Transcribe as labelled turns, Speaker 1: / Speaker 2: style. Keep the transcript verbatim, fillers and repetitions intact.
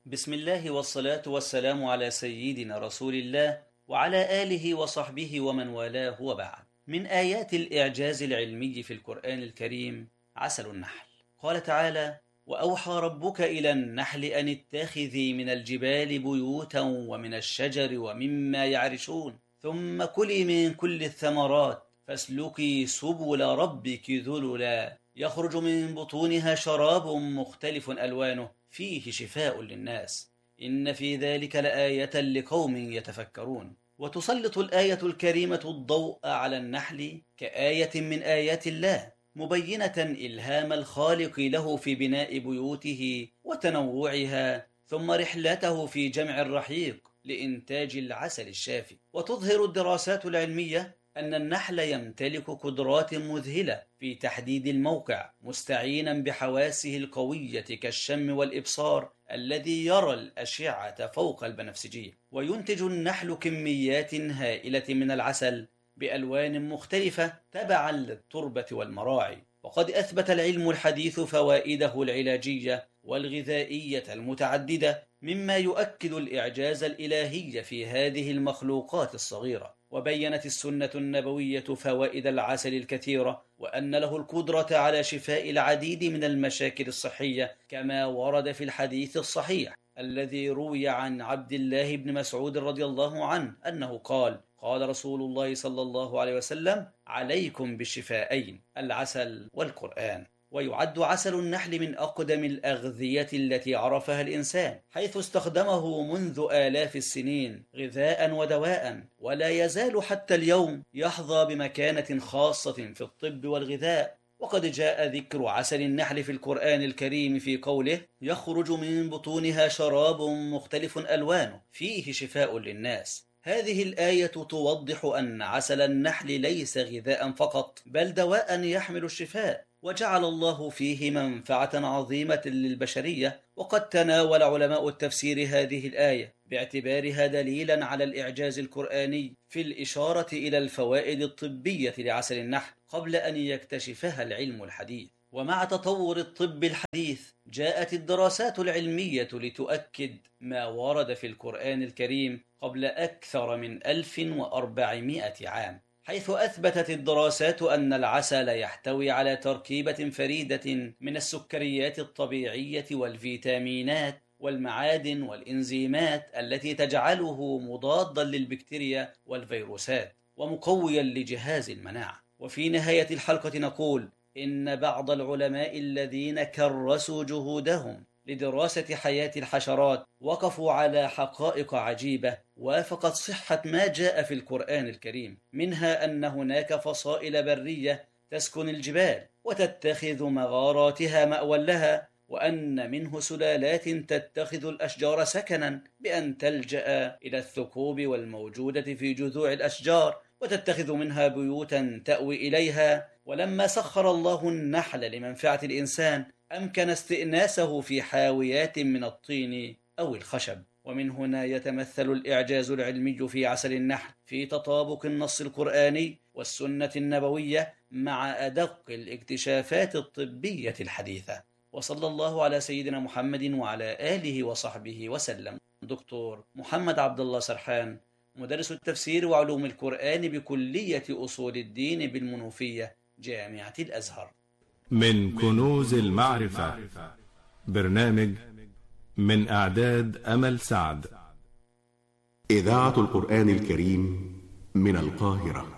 Speaker 1: بسم الله والصلاة والسلام على سيدنا رسول الله وعلى آله وصحبه ومن والاه وبعد. من آيات الإعجاز العلمي في القرآن الكريم عسل النحل. قال تعالى: وأوحى ربك إلى النحل أن اتخذي من الجبال بيوتا ومن الشجر ومما يعرشون ثم كلي من كل الثمرات فاسلكي سبل ربك ذللا يخرج من بطونها شراب مختلف ألوانه فيه شفاء للناس إن في ذلك لآية لقوم يتفكرون. وتسلط الآية الكريمة الضوء على النحل كآية من آيات الله، مبينة إلهام الخالق له في بناء بيوته وتنوعها، ثم رحلته في جمع الرحيق لإنتاج العسل الشافي. وتظهر الدراسات العلمية أن النحل يمتلك قدرات مذهلة في تحديد الموقع، مستعينا بحواسه القوية كالشم والإبصار الذي يرى الأشعة فوق البنفسجية. وينتج النحل كميات هائلة من العسل بألوان مختلفة تبعا للتربة والمراعي. وقد أثبت العلم الحديث فوائده العلاجية والغذائية المتعددة، مما يؤكد الإعجاز الإلهي في هذه المخلوقات الصغيرة. وبينت السنة النبوية فوائد العسل الكثيرة، وأن له القدرة على شفاء العديد من المشاكل الصحية، كما ورد في الحديث الصحيح الذي روي عن عبد الله بن مسعود رضي الله عنه أنه قال: قال رسول الله صلى الله عليه وسلم: عليكم بالشفاءين العسل والقرآن. ويعد عسل النحل من أقدم الأغذية التي عرفها الإنسان، حيث استخدمه منذ آلاف السنين غذاء ودواء، ولا يزال حتى اليوم يحظى بمكانة خاصة في الطب والغذاء. وقد جاء ذكر عسل النحل في القرآن الكريم في قوله: يخرج من بطونها شراب مختلف ألوانه فيه شفاء للناس. هذه الآية توضح أن عسل النحل ليس غذاء فقط، بل دواء يحمل الشفاء، وجعل الله فيه منفعة عظيمة للبشرية. وقد تناول علماء التفسير هذه الآية باعتبارها دليلا على الإعجاز القرآني في الإشارة إلى الفوائد الطبية لعسل النحل قبل أن يكتشفها العلم الحديث. ومع تطور الطب الحديث جاءت الدراسات العلمية لتؤكد ما ورد في القرآن الكريم قبل أكثر من ألف وأربعمائة عام، حيث أثبتت الدراسات أن العسل يحتوي على تركيبة فريدة من السكريات الطبيعية والفيتامينات والمعادن والإنزيمات التي تجعله مضادا للبكتيريا والفيروسات ومقويا لجهاز المناعة. وفي نهاية الحلقة نقول إن بعض العلماء الذين كرسوا جهودهم لدراسة حياة الحشرات وقفوا على حقائق عجيبة وافقت صحة ما جاء في القرآن الكريم، منها أن هناك فصائل برية تسكن الجبال وتتخذ مغاراتها مأوى لها، وأن منه سلالات تتخذ الأشجار سكنا بأن تلجأ إلى الثقوب والموجودة في جذوع الأشجار، وتتخذ منها بيوتا تأوي إليها. ولما سخر الله النحل لمنفعة الإنسان أمكن استئناسه في حاويات من الطين أو الخشب. ومن هنا يتمثل الإعجاز العلمي في عسل النحل في تطابق النص القرآني والسنة النبوية مع أدق الاكتشافات الطبية الحديثة. وصلى الله على سيدنا محمد وعلى آله وصحبه وسلم. دكتور محمد عبد الله سرحان، مدرس التفسير وعلوم القرآن بكلية أصول الدين بالمنوفية، جامعة الأزهر.
Speaker 2: من كنوز المعرفة، برنامج من إعداد أمل سعد.
Speaker 3: إذاعة القرآن الكريم من القاهرة.